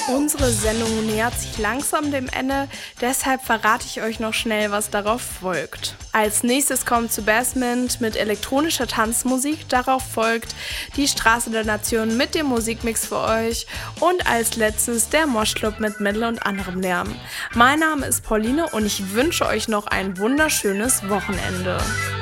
Unsere Sendung nähert sich langsam dem Ende, deshalb verrate ich euch noch schnell, was darauf folgt. Als nächstes kommt Subasment mit elektronischer Tanzmusik, darauf folgt die Straße der Nation mit dem Musikmix für euch und als letztes der Moshclub mit Metal und anderem Lärm. Mein Name ist Pauline und ich wünsche euch noch ein wunderschönes Wochenende.